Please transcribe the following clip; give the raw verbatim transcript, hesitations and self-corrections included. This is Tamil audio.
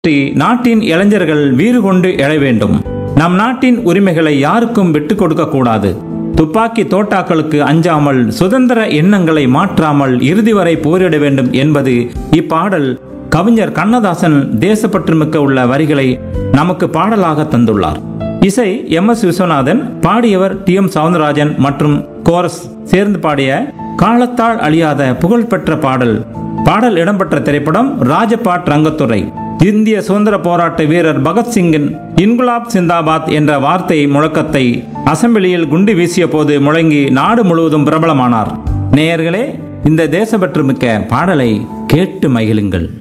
நாட்டின் இளைஞர்கள் வீறு கொண்டு எழ வேண்டும். நம் நாட்டின் உரிமைகளை யாருக்கும் விட்டுக் கொடுக்க கூடாது. துப்பாக்கி தோட்டாக்களுக்கு அஞ்சாமல் சுதந்திர எண்ணங்களை மாற்றாமல் இறுதி வரை போரிட வேண்டும் என்பது இப்பாடல். கவிஞர் கண்ணதாசன் தேசப்பற்றுமிக்க உள்ள வரிகளை நமக்கு பாடலாக தந்துள்ளார். இசை எம் எஸ் விஸ்வநாதன், பாடியவர் டி எம் சவுந்தரராஜன் மற்றும் கோரஸ் சேர்ந்து பாடிய காலத்தால் அழியாத புகழ்பெற்ற பாடல். பாடல் இடம்பெற்ற திரைப்படம் ராஜபாட் ரங்கத்துறை. இந்திய சுதந்திர போராட்ட வீரர் பகத்சிங்கின் இன்குலாப் சிந்தாபாத் என்ற வார்த்தை முழக்கத்தை அசெம்பிளியில் குண்டு வீசிய போது முழங்கி நாடு முழுவதும் பிரபலமானார். நேயர்களே, இந்த தேசப்பற்றுமிக்க பாடலை கேட்டு மகிழுங்கள்.